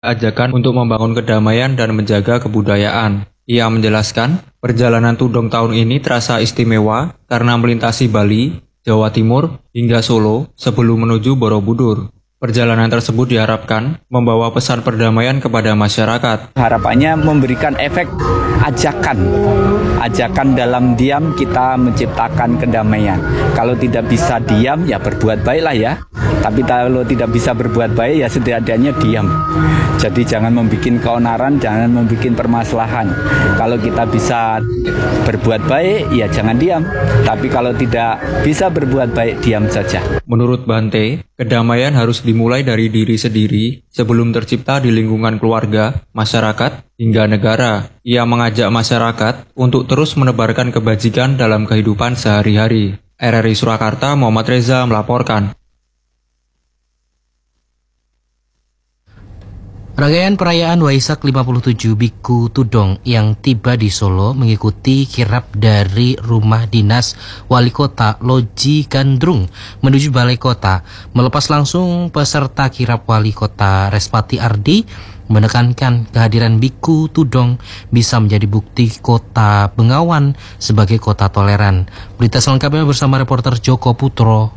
ajakan untuk membangun kedamaian dan menjaga kebudayaan. Ia menjelaskan, perjalanan Tudong tahun ini terasa istimewa karena melintasi Bali, Jawa Timur, hingga Solo sebelum menuju Borobudur. Perjalanan tersebut diharapkan membawa pesan perdamaian kepada masyarakat. Harapannya memberikan efek ajakan dalam diam kita menciptakan kedamaian. Kalau tidak bisa diam ya berbuat baiklah ya. Tapi kalau tidak bisa berbuat baik ya setidaknya diam. Jadi jangan membuat keonaran, jangan membuat permasalahan. Kalau kita bisa berbuat baik ya jangan diam. Tapi kalau tidak bisa berbuat baik diam saja. Menurut Bante, kedamaian harus dimulai dari diri sendiri sebelum tercipta di lingkungan keluarga, masyarakat, hingga negara. Ia mengajak masyarakat untuk terus menebarkan kebajikan dalam kehidupan sehari-hari. RRI Surakarta, Muhammad Reza melaporkan. Rangkaian perayaan Waisak 57 Biku Tudong yang tiba di Solo mengikuti kirap dari Rumah Dinas Wali Kota Loji Gandrung menuju Balai Kota. Melepas langsung peserta kirap Wali Kota Respati Ardi menekankan kehadiran Biku Tudong bisa menjadi bukti Kota Bengawan sebagai kota toleran. Berita selengkapnya bersama reporter Joko Putro.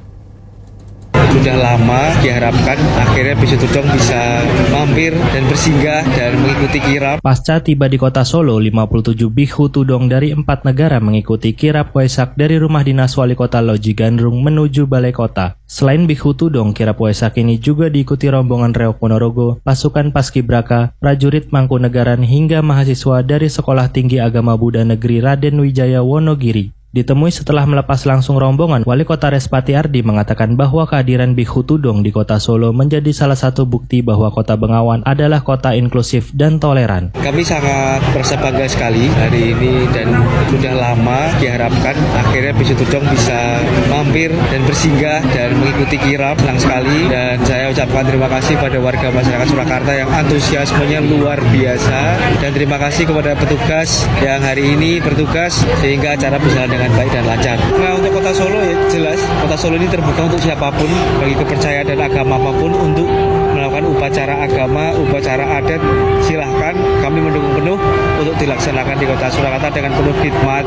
Sudah lama diharapkan akhirnya Biku Tudong bisa mampir dan bersinggah dan mengikuti kirap. Pasca tiba di kota Solo, 57 Biku Tudong dari 4 negara mengikuti kirap Waisak dari Rumah Dinas Wali Kota Loji Gandrung menuju Balai Kota. Selain Biku Tudong, kirap Waisak ini juga diikuti rombongan Reok Ponorogo, pasukan Paskibraka, prajurit Mangkunegaran hingga mahasiswa dari Sekolah Tinggi Agama Buddha Negeri Raden Wijaya Wonogiri. Ditemui setelah melepas langsung rombongan, Wali Kota Respati Ardi mengatakan bahwa kehadiran Biku Tudong di kota Solo menjadi salah satu bukti bahwa kota Bengawan adalah kota inklusif dan toleran. Kami sangat merasa bangga sekali hari ini dan sudah lama diharapkan akhirnya Biku Tudong bisa mampir dan bersinggah dan mengikuti kirap. Senang sekali dan saya ucapkan terima kasih pada warga masyarakat Surakarta yang antusiasmenya luar biasa dan terima kasih kepada petugas yang hari ini bertugas sehingga acara bisa dengan baik dan lancar. Nah, untuk kota Solo ya jelas, kota Solo ini terbuka untuk siapapun, bagi kepercayaan dan agama apapun untuk melakukan upacara agama, upacara adat, silahkan kami mendukung penuh untuk dilaksanakan di kota Surakarta dengan penuh khidmat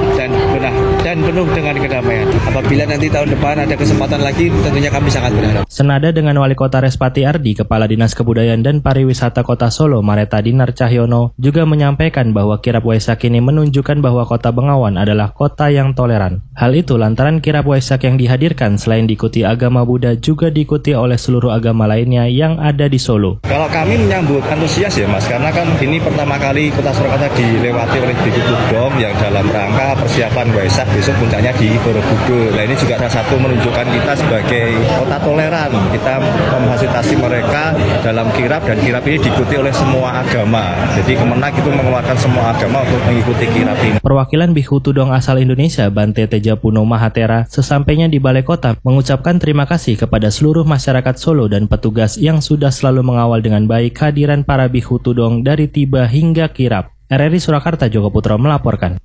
dan penuh dengan kedamaian. Apabila nanti tahun depan ada kesempatan lagi, tentunya kami sangat berharap. Senada dengan Wali Kota Respati Ardi, Kepala Dinas Kebudayaan dan Pariwisata Kota Solo, Mareta Dinar Cahyono, juga menyampaikan bahwa kirap Waisak ini menunjukkan bahwa kota Bengawan adalah kota yang toleran. Hal itu lantaran kirap Waisak yang dihadirkan selain diikuti agama Buddha juga diikuti oleh seluruh agama lainnya yang ada di Solo. Kalau kami menyambut antusias ya Mas, karena kan ini pertama kali kota Surakarta dilewati oleh Biku Tudong yang dalam rangka persiapan Waisak, besok puncaknya di Borobudur. Nah ini juga salah satu menunjukkan kita sebagai kota toleran. Kita memfasilitasi mereka dalam kirap dan kirap ini diikuti oleh semua agama. Jadi Kemenak itu mengeluarkan semua agama untuk mengikuti kirap ini. Perwakilan Biku Tudong asal Indonesia, Bante Tejapuno Mahatera, sesampainya di Balai Kota mengucapkan terima kasih kepada seluruh masyarakat Solo dan petugas yang sudah selalu mengawal dengan baik kehadiran para Biku Tudong dari tiba hingga kirap. RRI Surakarta, Joko Putro melaporkan.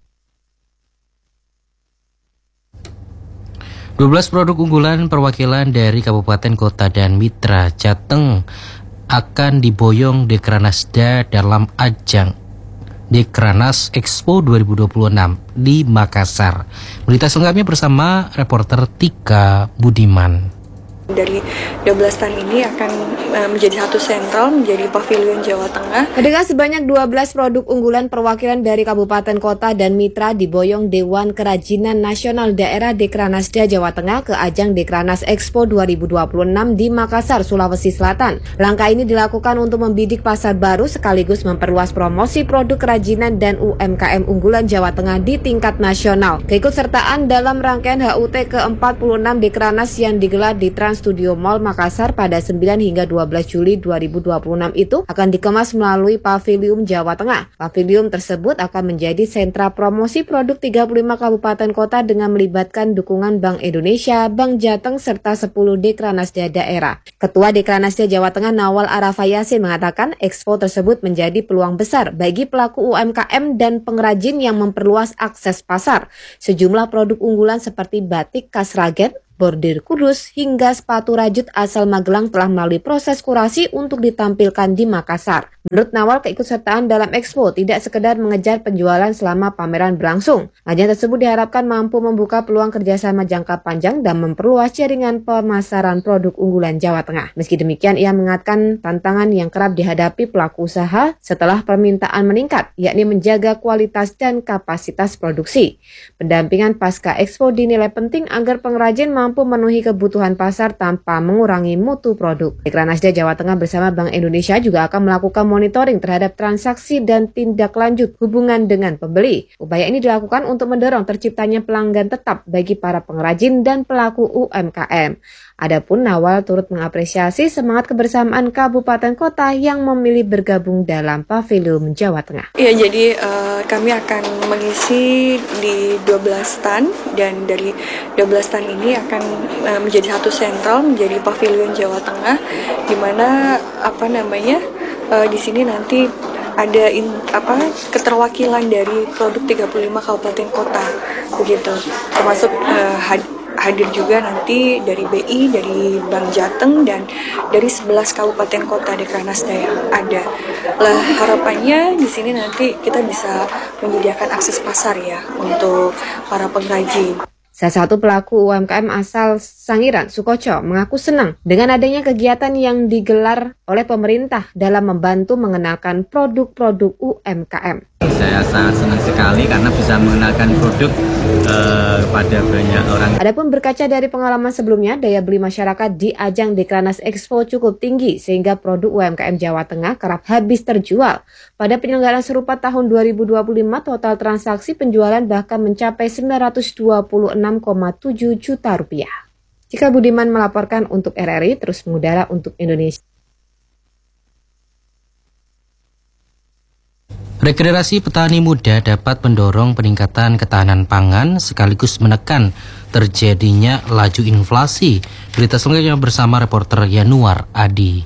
12 produk unggulan perwakilan dari kabupaten, kota, dan mitra Jateng akan diboyong Dekranasda dalam ajang Dekranas Expo 2026 di Makassar. Berita selengkapnya bersama reporter Tika Budiman. Dari 12 stand ini akan menjadi satu sentral, menjadi pavilion Jawa Tengah. Dengan sebanyak 12 produk unggulan perwakilan dari kabupaten, kota, dan mitra diboyong Dewan Kerajinan Nasional Daerah Dekranasda Jawa Tengah ke ajang Dekranas Expo 2026 di Makassar, Sulawesi Selatan. Langkah ini dilakukan untuk membidik pasar baru sekaligus memperluas promosi produk kerajinan dan UMKM unggulan Jawa Tengah di tingkat nasional. Keikutsertaan dalam rangkaian HUT ke-46 Dekranas yang digelar di Trans Studio Mall Makassar pada 9 hingga 12 Juli 2026 itu akan dikemas melalui Pavilium Jawa Tengah. Pavilium tersebut akan menjadi sentra promosi produk 35 kabupaten kota dengan melibatkan dukungan Bank Indonesia, Bank Jateng, serta 10 Dekranasda daerah. Ketua Dekranasda Jawa Tengah Nawal Arafa Yasin mengatakan expo tersebut menjadi peluang besar bagi pelaku UMKM dan pengrajin yang memperluas akses pasar. Sejumlah produk unggulan seperti batik khas Sragen, bordir Kudus, hingga sepatu rajut asal Magelang telah melalui proses kurasi untuk ditampilkan di Makassar. Menurut Nawal, keikutsertaan dalam Expo tidak sekedar mengejar penjualan selama pameran berlangsung. Ajang tersebut diharapkan mampu membuka peluang kerjasama jangka panjang dan memperluas jaringan pemasaran produk unggulan Jawa Tengah. Meski demikian, ia mengatakan tantangan yang kerap dihadapi pelaku usaha setelah permintaan meningkat, yakni menjaga kualitas dan kapasitas produksi. Pendampingan pasca Expo dinilai penting agar pengrajin mampu memenuhi kebutuhan pasar tanpa mengurangi mutu produk. Dekranasda Jawa Tengah bersama Bank Indonesia juga akan melakukan monitoring terhadap transaksi dan tindak lanjut hubungan dengan pembeli. Upaya ini dilakukan untuk mendorong terciptanya pelanggan tetap bagi para pengrajin dan pelaku UMKM. Adapun Nawal turut mengapresiasi semangat kebersamaan kabupaten kota yang memilih bergabung dalam Pavilion Jawa Tengah. Ya, jadi kami akan mengisi di 12 stand dan dari 12 stand ini akan menjadi satu sentral menjadi Pavilion Jawa Tengah, di mana di sini nanti ada keterwakilan dari produk 35 kabupaten kota begitu, termasuk hadir juga nanti dari BI, dari Bank Jateng, dan dari 11 kabupaten kota Dekranasda yang ada. Harapannya di sini nanti kita bisa menyediakan akses pasar ya untuk para pengrajin. Salah satu pelaku UMKM asal Sangiran, Sukoco, mengaku senang dengan adanya kegiatan yang digelar oleh pemerintah dalam membantu mengenalkan produk-produk UMKM. Saya sangat senang sekali karena bisa mengenalkan produk kepada banyak orang. Adapun berkaca dari pengalaman sebelumnya, daya beli masyarakat di ajang Dekranas Expo cukup tinggi sehingga produk UMKM Jawa Tengah kerap habis terjual. Pada penyelenggaraan serupa tahun 2025, total transaksi penjualan bahkan mencapai 926,7 juta rupiah. Cika Budiman melaporkan untuk RRI, terus mengudara untuk Indonesia. Regenerasi petani muda dapat mendorong peningkatan ketahanan pangan sekaligus menekan terjadinya laju inflasi. Berita selengkapnya bersama reporter Yanuar Adi.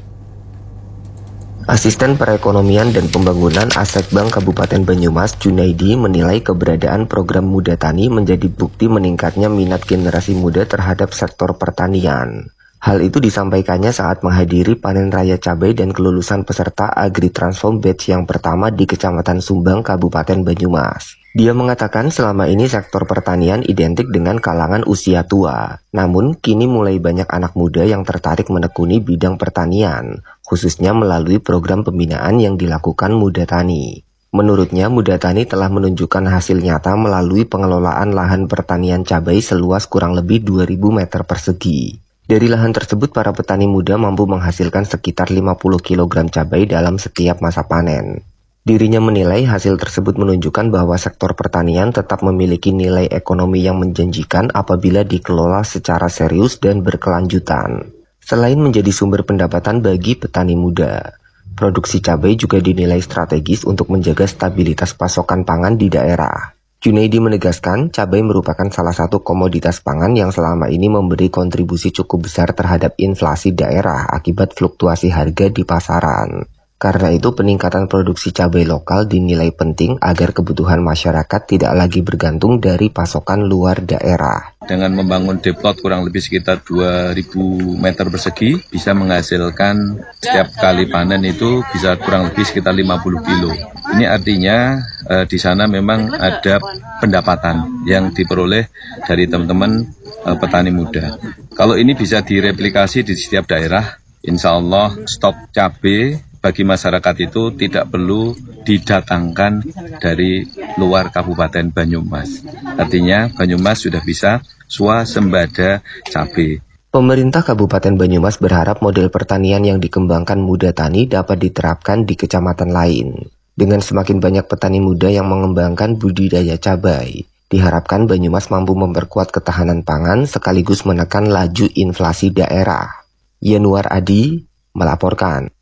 Asisten Perekonomian dan Pembangunan Asekbank Kabupaten Banyumas, Junaidi, menilai keberadaan program Muda Tani menjadi bukti meningkatnya minat generasi muda terhadap sektor pertanian. Hal itu disampaikannya saat menghadiri panen raya cabai dan kelulusan peserta Agri Transform Batch yang pertama di Kecamatan Sumbang, Kabupaten Banyumas. Dia mengatakan selama ini sektor pertanian identik dengan kalangan usia tua. Namun, kini mulai banyak anak muda yang tertarik menekuni bidang pertanian, khususnya melalui program pembinaan yang dilakukan Muda Tani. Menurutnya, Muda Tani telah menunjukkan hasil nyata melalui pengelolaan lahan pertanian cabai seluas kurang lebih 2.000 meter persegi. Dari lahan tersebut, para petani muda mampu menghasilkan sekitar 50 kg cabai dalam setiap masa panen. Dirinya menilai hasil tersebut menunjukkan bahwa sektor pertanian tetap memiliki nilai ekonomi yang menjanjikan apabila dikelola secara serius dan berkelanjutan. Selain menjadi sumber pendapatan bagi petani muda, produksi cabai juga dinilai strategis untuk menjaga stabilitas pasokan pangan di daerah. Junaidi menegaskan, cabai merupakan salah satu komoditas pangan yang selama ini memberi kontribusi cukup besar terhadap inflasi daerah akibat fluktuasi harga di pasaran. Karena itu, peningkatan produksi cabai lokal dinilai penting agar kebutuhan masyarakat tidak lagi bergantung dari pasokan luar daerah. Dengan membangun deplot kurang lebih sekitar 2.000 meter persegi, bisa menghasilkan setiap kali panen itu bisa kurang lebih sekitar 50 kilo. Ini artinya di sana memang ada pendapatan yang diperoleh dari teman-teman petani muda. Kalau ini bisa direplikasi di setiap daerah, insya Allah stok cabai bagi masyarakat itu tidak perlu didatangkan dari luar Kabupaten Banyumas. Artinya Banyumas sudah bisa swasembada cabai. Pemerintah Kabupaten Banyumas berharap model pertanian yang dikembangkan Muda Tani dapat diterapkan di kecamatan lain. Dengan semakin banyak petani muda yang mengembangkan budidaya cabai, diharapkan Banyumas mampu memperkuat ketahanan pangan sekaligus menekan laju inflasi daerah. Yanuar Adi melaporkan.